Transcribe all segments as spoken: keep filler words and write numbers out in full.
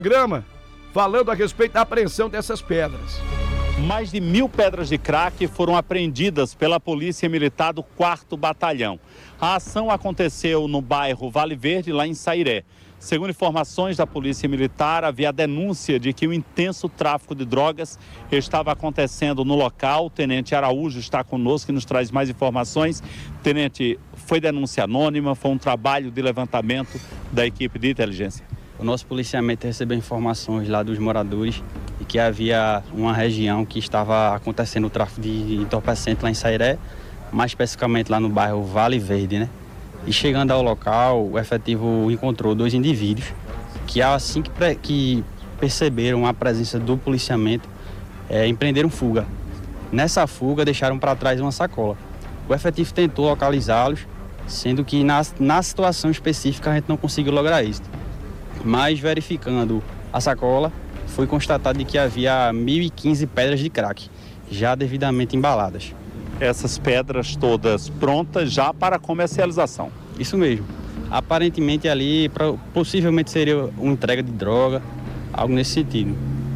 Grama, falando a respeito da apreensão dessas pedras. Mais de mil pedras de crack foram apreendidas pela Polícia Militar do quarto Batalhão. A ação aconteceu no bairro Vale Verde, lá em Sairé. Segundo informações da Polícia Militar, havia a denúncia de que um intenso tráfico de drogas estava acontecendo no local. O Tenente Araújo está conosco e nos traz mais informações. Tenente, foi denúncia anônima, foi um trabalho de levantamento da equipe de inteligência? O nosso policiamento recebeu informações lá dos moradores de que havia uma região que estava acontecendo o tráfico de entorpecente lá em Sairé, mais especificamente lá no bairro Vale Verde, né? E chegando ao local, o efetivo encontrou dois indivíduos que assim que, que perceberam a presença do policiamento, é, empreenderam fuga. Nessa fuga deixaram para trás uma sacola. O efetivo tentou localizá-los, sendo que na, na situação específica a gente não conseguiu lograr isso. Mas verificando a sacola, foi constatado de que havia mil e quinze pedras de crack, já devidamente embaladas. Essas pedras todas prontas já para comercialização? Isso mesmo. Aparentemente ali, pra, possivelmente seria uma entrega de droga, algo nesse sentido.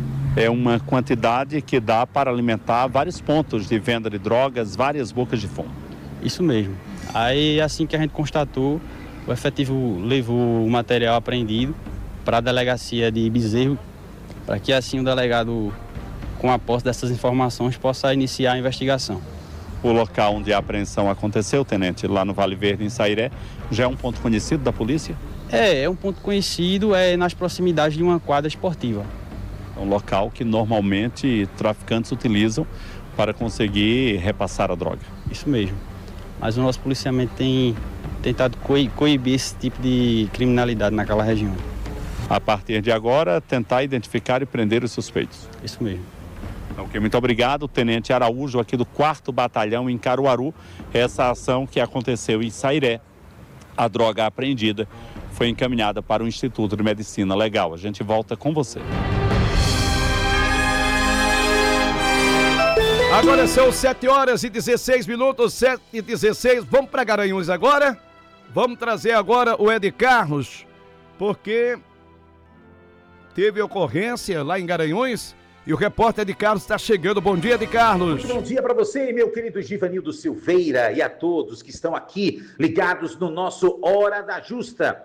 É uma quantidade que dá para alimentar vários pontos de venda de drogas, várias bocas de fumo. Isso mesmo. Aí, assim que a gente constatou, o efetivo levou o material apreendido para a delegacia de Bezerro, para que assim o delegado, com a posse dessas informações, possa iniciar a investigação. O local onde a apreensão aconteceu, tenente, lá no Vale Verde, em Sairé, já é um ponto conhecido da polícia? É, é um ponto conhecido, é nas proximidades de uma quadra esportiva. É um local que normalmente traficantes utilizam para conseguir repassar a droga. Isso mesmo. Mas o nosso policiamento tem tentado coibir esse tipo de criminalidade naquela região. A partir de agora, tentar identificar e prender os suspeitos. Isso mesmo. Ok, muito obrigado, Tenente Araújo, aqui do quarto Batalhão em Caruaru. Essa ação que aconteceu em Sairé, a droga apreendida, foi encaminhada para o Instituto de Medicina Legal. A gente volta com você. Agora são sete horas e dezesseis minutos, sete e dezesseis. Vamos para Garanhuns agora? Vamos trazer agora o Ed Carlos, porque teve ocorrência lá em Garanhuns e o repórter Ed Carlos está chegando. Bom dia, Ed Carlos. Muito bom dia para você, meu querido Givanildo Silveira, e a todos que estão aqui ligados no nosso Hora da Justa.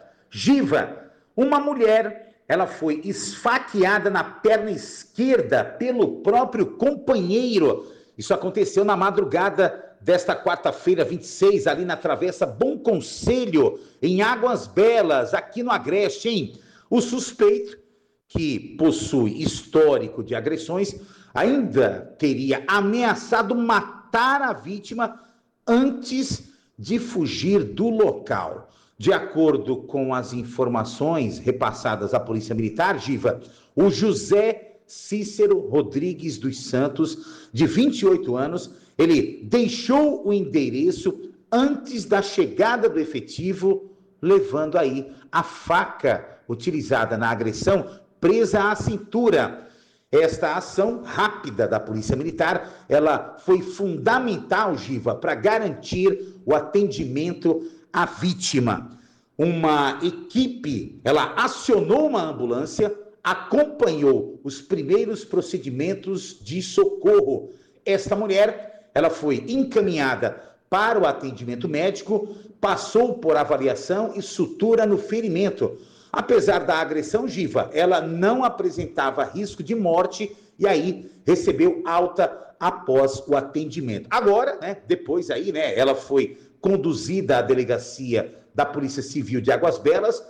Giva, uma mulher, ela foi esfaqueada na perna esquerda pelo próprio companheiro. Isso aconteceu na madrugada desta quarta-feira, vinte e seis, ali na Travessa Bom Conselho, em Águas Belas, aqui no Agreste, hein? O suspeito, que possui histórico de agressões, ainda teria ameaçado matar a vítima antes de fugir do local. De acordo com as informações repassadas à Polícia Militar, Giva, o José Cícero Rodrigues dos Santos, de vinte e oito anos, ele deixou o endereço antes da chegada do efetivo, levando aí a faca utilizada na agressão presa à cintura. Esta ação rápida da Polícia Militar, ela foi fundamental, Giva, para garantir o atendimento à vítima. Uma equipe, ela acionou uma ambulância, acompanhou os primeiros procedimentos de socorro. Esta mulher, ela foi encaminhada para o atendimento médico, passou por avaliação e sutura no ferimento. Apesar da agressão, Giva, ela não apresentava risco de morte e aí recebeu alta após o atendimento. Agora, né, depois aí, né, ela foi conduzida à delegacia da Polícia Civil de Águas Belas,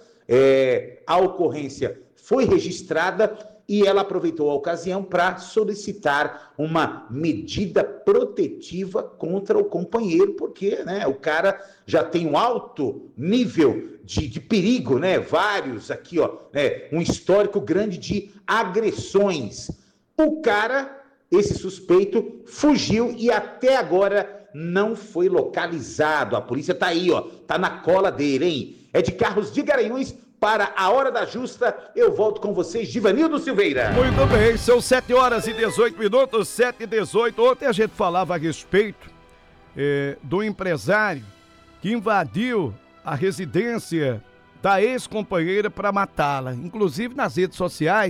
é, a ocorrência foi registrada e ela aproveitou a ocasião para solicitar uma medida protetiva contra o companheiro, porque, né, o cara já tem um alto nível de, de perigo, né? Vários aqui, ó, né, um histórico grande de agressões. O cara, esse suspeito, fugiu e até agora não foi localizado. A polícia tá aí, ó, tá na cola dele, hein? É de Carlos de Garanhuns. Para a Hora da Justa, eu volto com vocês, Givanildo Silveira. Muito bem, são sete horas e dezoito minutos, sete e dezoito. Ontem a gente falava a respeito eh, do empresário que invadiu a residência da ex-companheira para matá-la. Inclusive nas redes sociais,